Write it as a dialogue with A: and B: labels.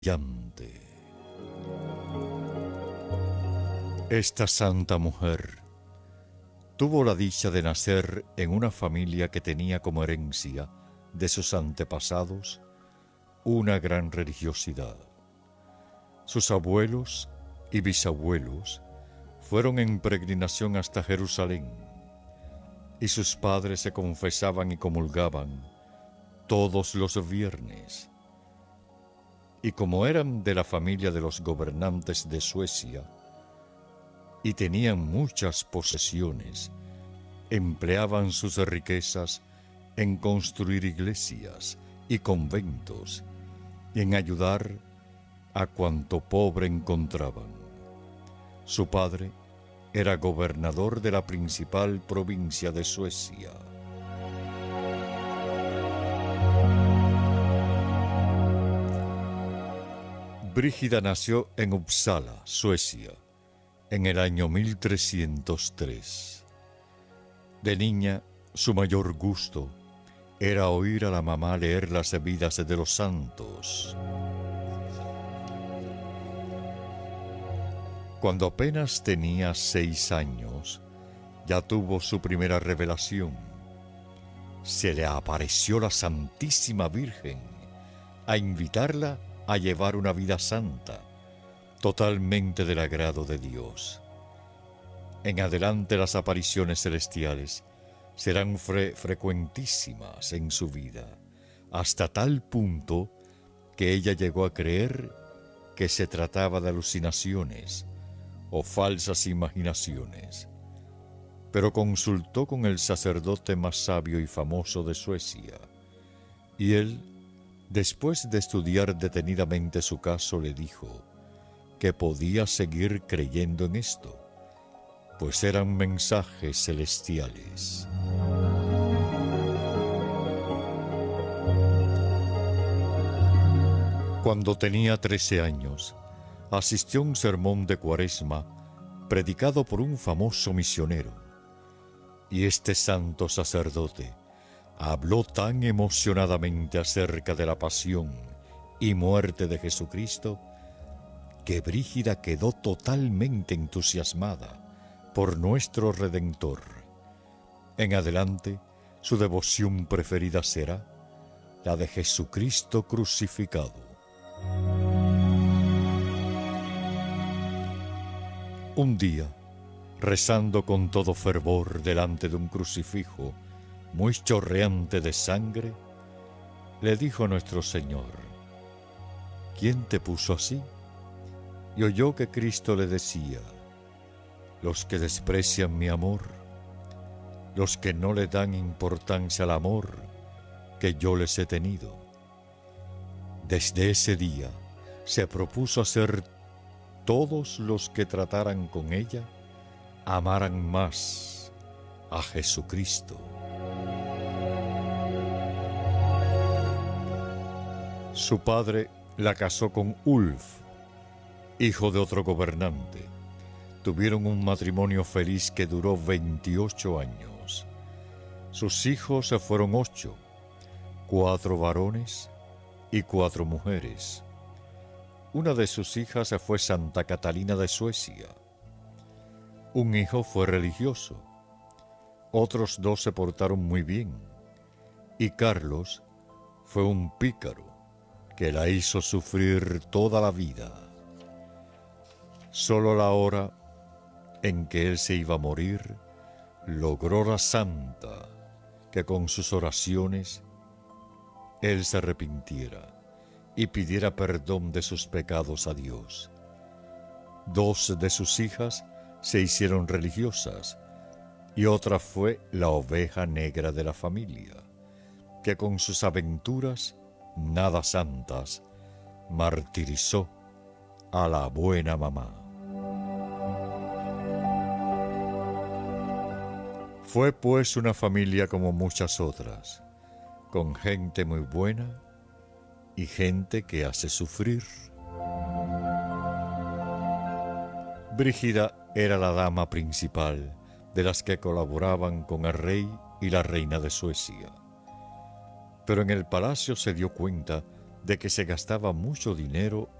A: brillante. Esta santa mujer tuvo la dicha de nacer en una familia que tenía como herencia de sus antepasados una gran religiosidad. Sus abuelos y bisabuelos fueron en peregrinación hasta Jerusalén, y sus padres se confesaban y comulgaban todos los viernes. Y como eran de la familia de los gobernantes de Suecia y tenían muchas posesiones, empleaban sus riquezas en construir iglesias y conventos y en ayudar a cuanto pobre encontraban. Su padre era gobernador de la principal provincia de Suecia. Brígida nació en Uppsala, Suecia, en el año 1303. De niña, su mayor gusto era oír a la mamá leer las vidas de los santos. Cuando apenas tenía 6 años, ya tuvo su primera revelación. Se le apareció la Santísima Virgen a invitarla a llevar una vida santa, totalmente del agrado de Dios. En adelante las apariciones celestiales serán frecuentísimas en su vida, hasta tal punto que ella llegó a creer que se trataba de alucinaciones o falsas imaginaciones, pero consultó con el sacerdote más sabio y famoso de Suecia, y él, después de estudiar detenidamente su caso, le dijo que podía seguir creyendo en esto, pues eran mensajes celestiales. Cuando tenía 13 años, asistió a un sermón de Cuaresma predicado por un famoso misionero, y este santo sacerdote habló tan emocionadamente acerca de la pasión y muerte de Jesucristo que Brígida quedó totalmente entusiasmada por nuestro Redentor. En adelante, su devoción preferida será la de Jesucristo crucificado. Un día, rezando con todo fervor delante de un crucifijo muy chorreante de sangre, le dijo a nuestro Señor: ¿quién te puso así? Y oyó que Cristo le decía: los que desprecian mi amor, los que no le dan importancia al amor que yo les he tenido. Desde ese día se propuso hacer todos los que trataran con ella amaran más a Jesucristo. Su padre la casó con Ulf, hijo de otro gobernante. Tuvieron un matrimonio feliz que duró 28 años. Sus hijos fueron 8, 4 varones y 4 mujeres. Una de sus hijas fue Santa Catalina de Suecia. Un hijo fue religioso. Otros 2 se portaron muy bien. Y Carlos fue un pícaro que la hizo sufrir toda la vida. Solo la hora en que él se iba a morir, logró la santa que con sus oraciones él se arrepintiera y pidiera perdón de sus pecados a Dios. 2 de sus hijas se hicieron religiosas y otra fue la oveja negra de la familia, que con sus aventuras nada santas martirizó a la buena mamá. Fue pues una familia como muchas otras, con gente muy buena y gente que hace sufrir. Brígida era la dama principal de las que colaboraban con el rey y la reina de Suecia. Pero en el palacio se dio cuenta de que se gastaba mucho dinero